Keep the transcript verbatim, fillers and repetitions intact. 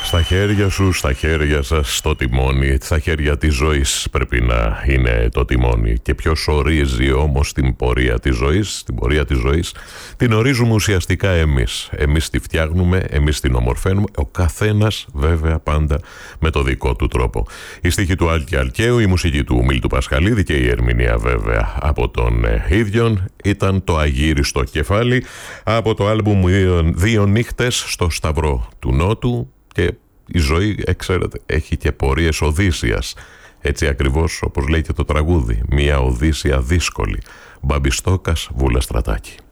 Στα χέρια σου, στα χέρια σας, στο τιμόνι. Στα χέρια της ζωής πρέπει να είναι το τιμόνι. Και ποιος ορίζει όμως την πορεία της ζωής? Την πορεία της ζωής την ορίζουμε ουσιαστικά εμείς. Εμείς τη φτιάχνουμε, εμείς την ομορφαίνουμε. Ο καθένας βέβαια πάντα με το δικό του τρόπο. Η στίχη του Άλκη Αλκαίου, η μουσική του Μίλτου Πασχαλίδη και η ερμηνεία βέβαια από τον ίδιον ήταν το αγύριστο κεφάλι από το άλμπουμ «Δύο νύχτες στο Σταυρό του Νότου». Και η ζωή, ξέρετε, έχει και πορείες Οδύσσιας. Έτσι ακριβώς όπως λέει και το τραγούδι. Μια Οδύσσια δύσκολη. Μπαμπιστόκας, Βούλα Στρατάκη.